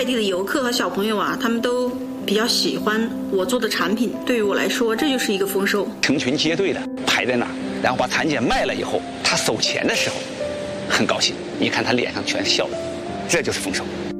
外地的游客和小朋友啊，他们都比较喜欢我做的产品。对于我来说，这就是一个丰收。 成群结队的排在那儿，然后把蚕茧卖了以后，他收钱的时候很高兴，你看他脸上全笑了，这就是丰收。